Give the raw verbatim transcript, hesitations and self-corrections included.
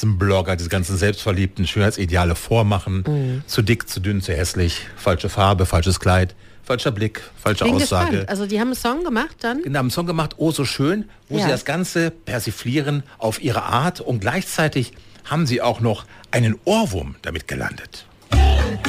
ganzen Blogger, diese ganzen selbstverliebten Schönheitsideale vormachen. Mhm. Zu dick, zu dünn, zu hässlich, falsche Farbe, falsches Kleid, falscher Blick, falsche Bin Aussage. Gespannt. Also die haben einen Song gemacht dann? Genau, einen Song gemacht, oh so schön, wo ja. sie das Ganze persiflieren auf ihre Art und gleichzeitig haben sie auch noch einen Ohrwurm damit gelandet.